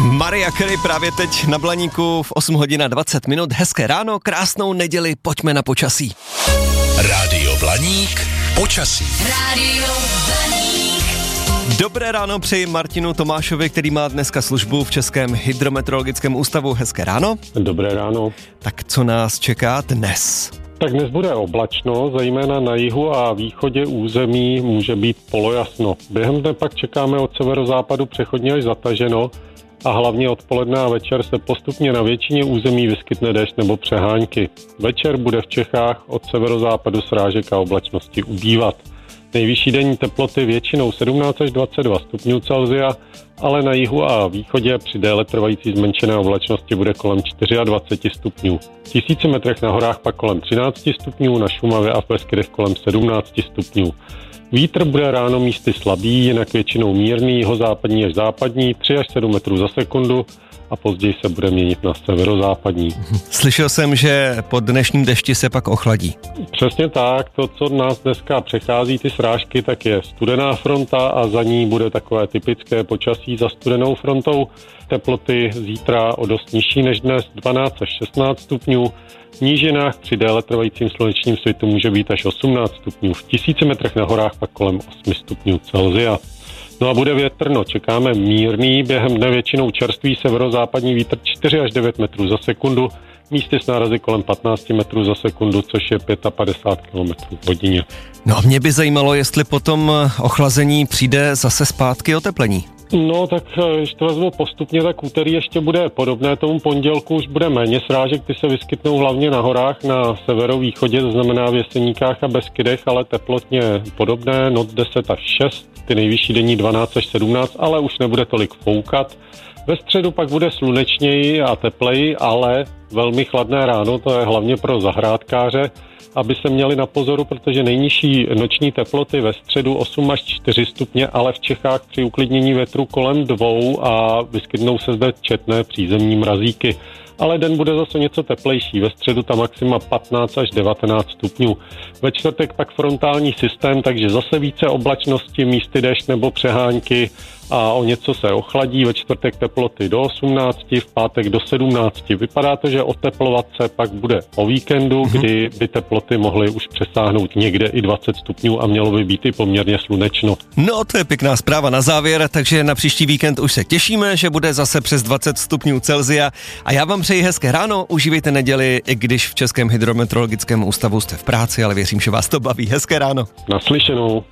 Mariah Carey právě teď na Blaníku v 8 hodin a 20 minut. Hezké ráno, krásnou neděli, pojďme na počasí. Rádio Blaník, počasí. Rádio Blaník. Dobré ráno přeji Martinu Tomášovi, který má dneska službu v Českém hydrometeorologickém ústavu. Hezké ráno. Dobré ráno. Tak co nás čeká dnes? Tak dnes bude oblačno, zejména na jihu a východě území může být polojasno. Během dne pak čekáme od severozápadu přechodně až zataženo a hlavně odpoledne a večer se postupně na většině území vyskytne déšť nebo přehánky. Večer bude v Čechách od severozápadu srážek a oblačnosti ubývat. Nejvyšší denní teploty většinou 17 až 22 stupňů Celsia, ale na jihu a východě při déle trvající zmenšené oblačnosti bude kolem 24 stupňů. V 1000 metrech na horách pak kolem 13 stupňů, na Šumavě a v Beskydech kolem 17 stupňů. Vítr bude ráno místy slabý, jinak většinou mírný, jihozápadní až západní, 3 až 7 metrů za sekundu a později se bude měnit na severozápadní. Slyšel jsem, že po dnešním dešti se pak ochladí. Přesně tak, to, co nás dneska přechází ty srážky, tak je studená fronta a za ní bude takové typické počasí za studenou frontou. Teploty zítra o dost nižší než dnes, 12 až 16 stupňů. V nížinách při déle trvajícím slunečním svitu může být až 18 stupňů. V 1000 metrech na horách pak kolem 8 stupňů Celsia. No a bude větrno, čekáme mírný, během dne většinou čerstvý severozápadní vítr 4 až 9 metrů za sekundu, místy s nárazy kolem 15 metrů za sekundu, což je 55 km v hodině. No a mě by zajímalo, jestli po tom ochlazení přijde zase zpátky oteplení. No tak když to vezmu postupně, tak úterý ještě bude podobné tomu pondělku, už bude méně srážek, ty se vyskytnou hlavně na horách na severovýchodě, to znamená v Jeseníkách a Beskydech, ale teplotně podobné, noc 10 až 6, ty nejvyšší denní 12 až 17, ale už nebude tolik foukat. Ve středu pak bude slunečněji a tepleji, ale velmi chladné ráno, to je hlavně pro zahrádkáře, aby se měli na pozoru, protože nejnižší noční teploty ve středu 8 až 4 stupně, ale v Čechách při uklidnění větru kolem 2 a vyskytnou se zde četné přízemní mrazíky. Ale den bude zase něco teplejší. Ve středu ta maxima 15 až 19 stupňů. Ve čtvrtek pak frontální systém, takže zase více oblačnosti, místy déšť nebo přehánky a o něco se ochladí. Ve čtvrtek teploty do 18, v pátek do 17. Vypadá to, že oteplovat se pak bude o víkendu, kdy by teploty mohly už přesáhnout někde i 20 stupňů a mělo by být i poměrně slunečno. No, to je pěkná zpráva na závěr, takže na příští víkend už se těšíme, že bude zase přes 20 stupňů Celsia a já vám přeji hezké ráno, užívejte neděli, i když v Českém hydrometeorologickém ústavu jste v práci, ale věřím, že vás to baví. Hezké ráno. Naslyšenou.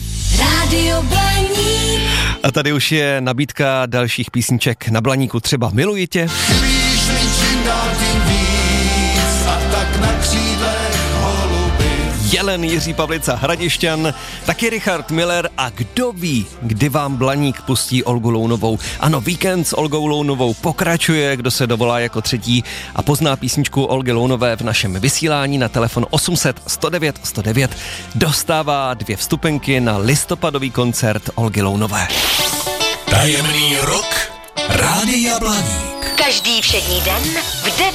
Rádio Blaník. A tady už je nabídka dalších písniček na Blaníku, třeba Miluji tě. Chybíš mi čím dál tím víc a tak na křídlech holuby. Jelen, Jiří Pavlica, Hradišťan, taky Richard Miller a kdo ví, kdy vám Blaník pustí Olgu Lounovou. Ano, víkend s Olgou Lounovou pokračuje, kdo se dovolá jako třetí a pozná písničku Olgy Lounové v našem vysílání na telefon 800 109 109 dostává 2 vstupenky na listopadový koncert Olgy Lounové. Tajemný rok Rádia Blaník. Každý všední den v 9.